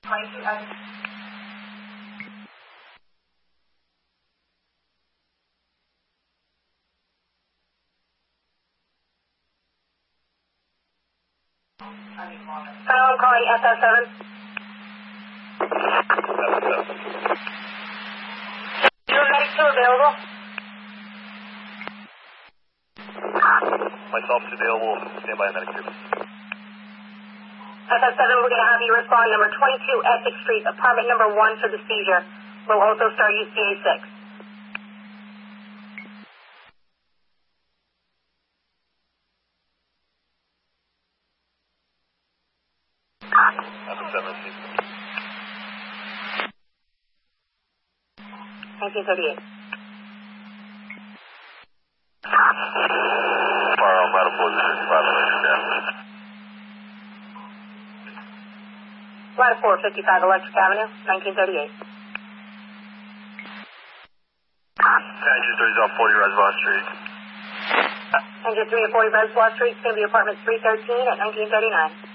I'm calling SS7. Your medic 2 available? Myself is available. Stand by medic 2. SS7, we're going to have you respond number 22 Essex Street, apartment number 1 for the seizure. We'll also start UCA 6. SS7 received. 1938. Fire on medical position 5 Electric Avenue. Line 455 Electric Avenue, 1938. Engine 3 is on 40 Reservoir Street. Engine 3 at 40 Reservoir Street, it's going to be apartment 313 at 1939.